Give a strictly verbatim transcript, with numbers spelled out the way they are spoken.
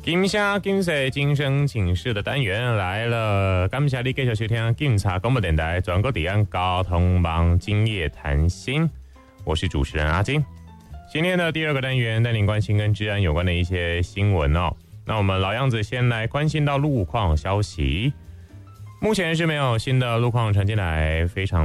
金声金色今生请示的单元来了，感谢你继续收听警察广播电台全国治安交通网今夜谈心，我是主持人阿金。今天的第二个单元带您关心跟治安有关的一些新闻哦。那我们老样子先来关心到路况消息，目前是没有新的路况传进来，非常